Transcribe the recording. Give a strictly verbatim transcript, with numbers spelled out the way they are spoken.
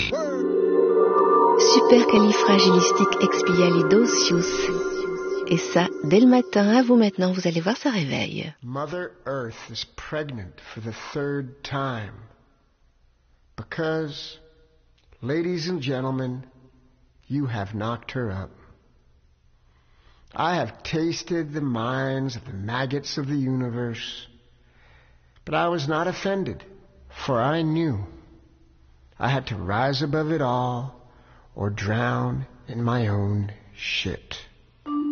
Supercalifragilisticexpialidocious. Et ça, dès le matin, à vous maintenant, vous allez voir, ça réveille. Mother Earth is pregnant for the third time. Because, ladies and gentlemen, you have knocked her up. I have tasted the minds of the maggots of the universe, but I was not offended, for I knew I had to rise above it all or drown in my own shit.